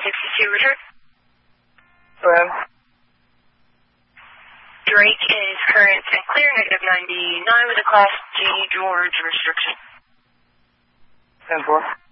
62, return. Brad. Drake is current and clear, negative 99 with a Class G George restriction. 10-4.